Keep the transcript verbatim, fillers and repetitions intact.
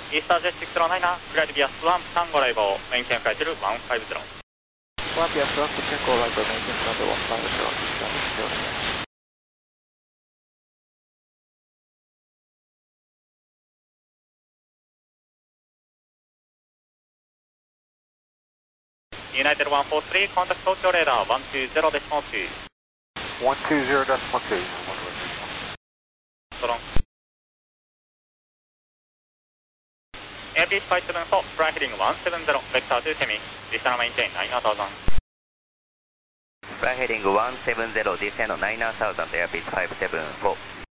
Easter Jet six zero nine, flight via Swan, Tango arrival, maintain flight level one five zero. Swan via Swan, Tango arrival, maintain flight level one five zero, Easter Jet six zero nine. United one four three, contact Tokyo radar one two zero decimal two. one two zero decimal two. So long. Airbus five seven four, fly heading one seven zero, vector to semi, descend maintain nine thousand. Fly heading one seven zero, descend nine thousand, Airbus five seven four.